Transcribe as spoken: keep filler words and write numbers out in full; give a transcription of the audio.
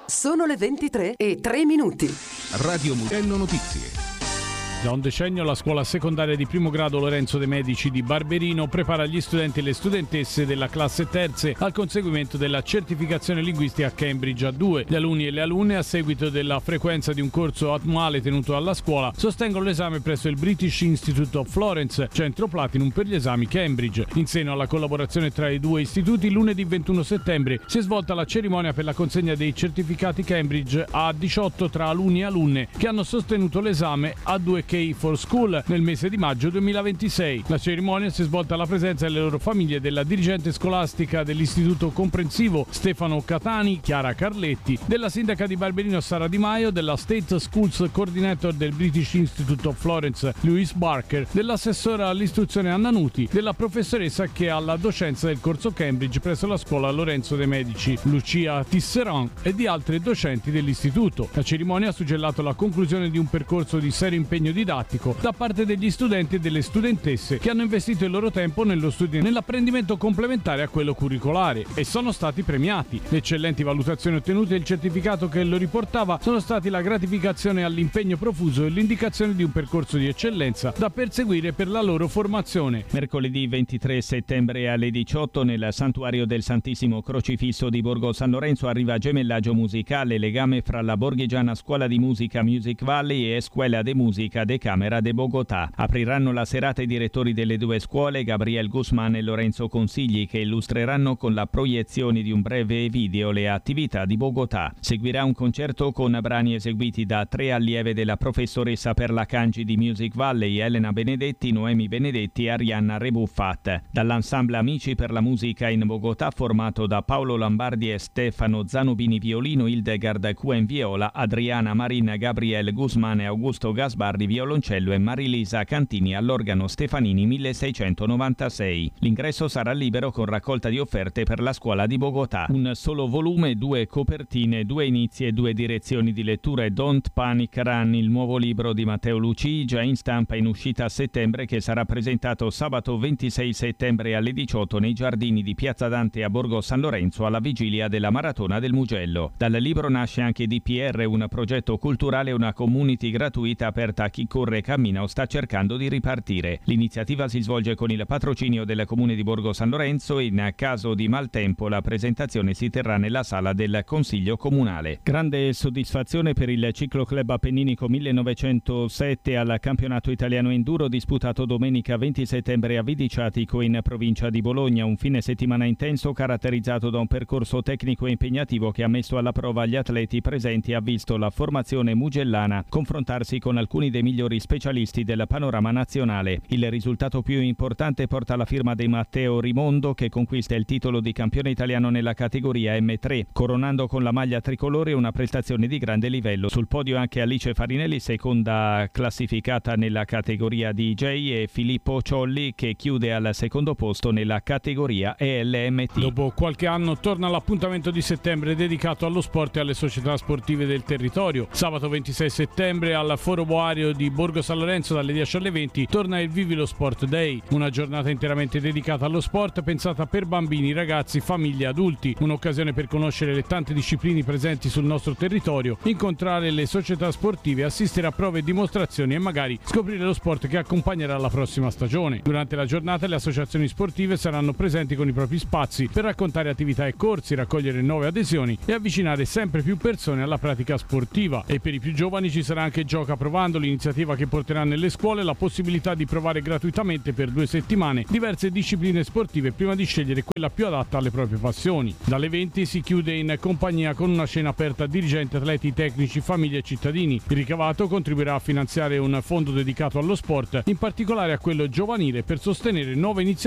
Sono le ventitré e tre minuti. Radio Mugello Notizie. Da un decennio la scuola secondaria di primo grado Lorenzo De Medici di Barberino prepara gli studenti e le studentesse della classe terze al conseguimento della certificazione linguistica Cambridge A due. Gli alunni e le alunne, a seguito della frequenza di un corso annuale tenuto alla scuola, sostengono l'esame presso il British Institute of Florence, centro Platinum per gli esami Cambridge. In seno alla collaborazione tra i due istituti, lunedì ventuno settembre si è svolta la cerimonia per la consegna dei certificati Cambridge a diciotto tra alunni e alunne che hanno sostenuto l'esame A due K for School nel mese di maggio duemilaventisei. La cerimonia si è svolta alla presenza delle loro famiglie, della dirigente scolastica dell'istituto comprensivo Stefano Catani, Chiara Carletti, della sindaca di Barberino Sara Di Maio, della State Schools Coordinator del British Institute of Florence Louise Barker, dell'assessora all'istruzione Anna Nuti, della professoressa che ha la docenza del corso Cambridge presso la scuola Lorenzo De Medici, Lucia Tisserand, e di altri docenti dell'istituto. La cerimonia ha suggellato la conclusione di un percorso di serio impegno didattico da parte degli studenti e delle studentesse che hanno investito il loro tempo nello studio e nell'apprendimento complementare a quello curricolare e sono stati premiati. Le eccellenti valutazioni ottenute e il certificato che lo riportava sono stati la gratificazione all'impegno profuso e l'indicazione di un percorso di eccellenza da perseguire per la loro formazione. Mercoledì ventitré settembre alle diciotto nel santuario del Santissimo Crocifisso di Borgo San Lorenzo arriva gemellaggio musicale, legame fra la borghigiana Scuola di Musica Music Valley e Escuela de Música de Camera de Bogotà. Apriranno la serata i direttori delle due scuole, Gabriel Guzman e Lorenzo Consigli, che illustreranno con la proiezione di un breve video le attività di Bogotà. Seguirà un concerto con brani eseguiti da tre allieve della professoressa per la Kanji di Music Valley, Elena Benedetti, Noemi Benedetti e Arianna Rebuffat. Dall'ensemble Amici per la musica in Bogotà, formato da Paolo Lambardi e Stefano Zanubini violino, Hildegard Cuen viola, Adriana Marin, Gabriel Guzman e Augusto Gasbardi violoncello e Marilisa Cantini all'organo Stefanini milleseicentonovantasei. L'ingresso sarà libero con raccolta di offerte per la scuola di Bogotà. Un solo volume, due copertine, due inizi e due direzioni di lettura. Don't Panic Run, il nuovo libro di Matteo Lucii, già in stampa in uscita a settembre, che sarà presentato sabato ventisei settembre alle diciotto nei giardini di Piazza Dante a Borgo San Lorenzo alla vigilia della Maratona del Mugello. Dal libro nasce anche D P R, un progetto culturale e una community gratuita aperta a chi corre, cammina o sta cercando di ripartire. L'iniziativa si svolge con il patrocinio del Comune di Borgo San Lorenzo e in caso di maltempo la presentazione si terrà nella sala del Consiglio Comunale. Grande soddisfazione per il Cicloclub Appenninico millenovecentosette al campionato italiano enduro disputato domenica venti settembre a Vidiciatico in provincia di Bologna. Un fine settimana intenso caratterizzato da un percorso tecnico e impegnativo che ha messo alla prova gli atleti presenti e ha visto la formazione mugellana confrontarsi con alcuni dei migliori specialisti del panorama nazionale. Il risultato più importante porta la firma di Matteo Rimondo, che conquista il titolo di campione italiano nella categoria M tre, coronando con la maglia tricolore una prestazione di grande livello. Sul podio anche Alice Farinelli, seconda classificata nella categoria D J, e Filippo Ciolli, che chiude al secondo posto nella categoria E L M T. Dopo qualche anno torna l'appuntamento di settembre dedicato allo sport e alle società sportive del territorio. Sabato ventisei settembre al Foro Boario di Borgo San Lorenzo dalle dieci alle venti torna il Vivi lo Sport Day, una giornata interamente dedicata allo sport pensata per bambini, ragazzi, famiglie e adulti, un'occasione per conoscere le tante discipline presenti sul nostro territorio, incontrare le società sportive, assistere a prove e dimostrazioni e magari scoprire lo sport che accompagnerà la prossima stagione. Durante la giornata le associazioni sportive saranno presenti con i propri spazi per raccontare attività e corsi, raccogliere nuove adesioni e avvicinare sempre più persone alla pratica sportiva. E per i più giovani ci sarà anche Gioca Provando, l'iniziativa che porterà nelle scuole la possibilità di provare gratuitamente per due settimane diverse discipline sportive prima di scegliere quella più adatta alle proprie passioni. Dalle venti si chiude in compagnia con una cena aperta a dirigenti, atleti, tecnici, famiglie e cittadini. Il ricavato contribuirà a finanziare un fondo dedicato allo sport, in particolare a quello giovanile, per sostenere nuove iniziative